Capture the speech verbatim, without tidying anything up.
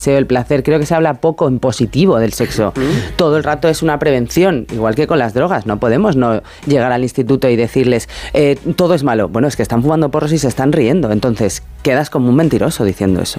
el placer, creo que se habla poco en positivo del sexo. Mm. Todo el rato es una prevención, igual que con las drogas. No podemos no llegar al instituto y decirles eh, todo es malo. Bueno, es que están fumando porros y se están riendo. Entonces, quedas como un mentiroso diciendo eso.